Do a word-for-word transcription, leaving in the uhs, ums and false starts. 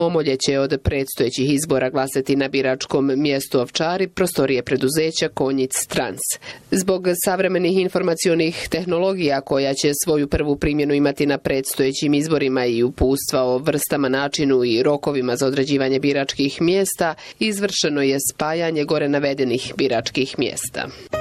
Omolje će od predstojećih izbora glasati na biračkom mjestu Ovčari, prostorije preduzeća Konjic Trans. Zbog savremenih informacionih tehnologija koja će svoju prvu primjenu imati na predstojećim izborima i uputstva o vrstama, načinu i rokovima za određivanje biračkih mjesta, izvršeno je spajanje gore navedenih biračkih mjesta.